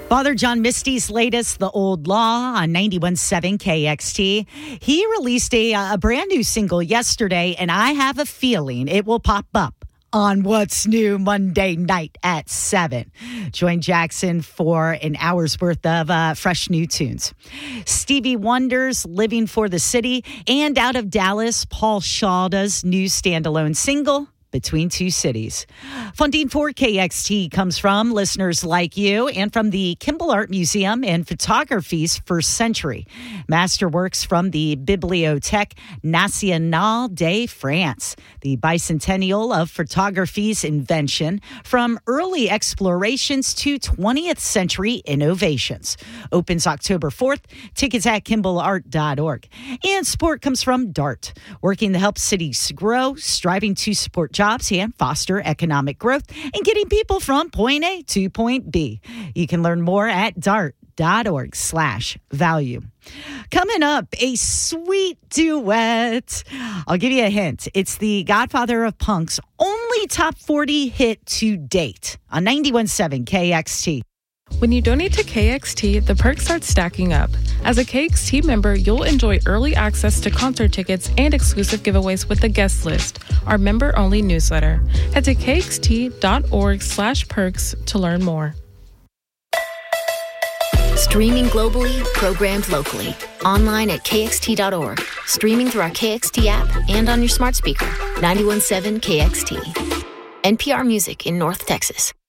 Father John Misty's latest, The Old Law, on 91.7 KXT. He released a brand new single yesterday, and I have a feeling it will pop up on What's New Monday night at 7. Join Jackson for an hour's worth of fresh new tunes. Stevie Wonder's Living for the City, and out of Dallas, Paul Shawda's new standalone single, Between Two Cities. Funding for KXT comes from listeners like you and from the Kimball Art Museum and Photography's First Century. Masterworks from the Bibliothèque Nationale de France, the bicentennial of photography's invention, from early explorations to 20th century innovations. Opens October 4th. Tickets at KimballArt.org. And support comes from DART, working to help cities grow, striving to support jobs and foster economic growth, and getting people from point A to point B. You can learn more at dart.org/value. Coming up, a sweet duet. I'll give you a hint. It's the Godfather of Punk's only top 40 hit to date on 91.7 KXT. When you donate to KXT, the perks start stacking up. As a KXT member, you'll enjoy early access to concert tickets and exclusive giveaways with the guest list, our member-only newsletter. Head to kxt.org/perks to learn more. Streaming globally, programmed locally. Online at kxt.org. Streaming through our KXT app and on your smart speaker. 91.7 KXT. NPR Music in North Texas.